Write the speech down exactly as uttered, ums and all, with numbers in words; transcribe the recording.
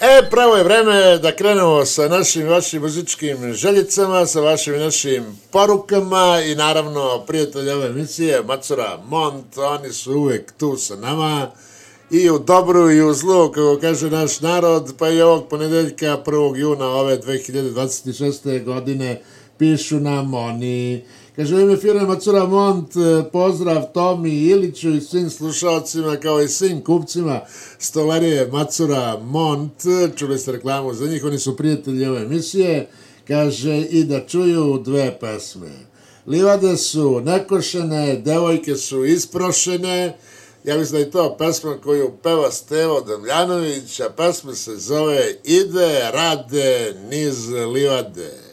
E, pravo je vreme da krenemo sa našim i vašim muzičkim željicama, sa vašim i našim porukama i naravno prijatelji ove emisije, Macura Mont, oni su uvek tu sa nama i u dobru i u zlu, kako kaže naš narod, pa i ovog ponedeljka prvog juna ove dve hiljade dvadeset šeste godine pišu nam oni. Kaže, u ime firme Macura Mont, pozdrav Tomi Iliću i svim slušalcima, kao i svim kupcima stolarije Macura Mont. Čuli ste reklamu za njih, oni su prijatelji ove emisije. Kaže, i da čuju dve pesme. Livade su nekošene, devojke su isprošene. Ja mislim da je to pesma koju peva Stevo Damljanović, a pesma se zove Ide, rade, niz livade.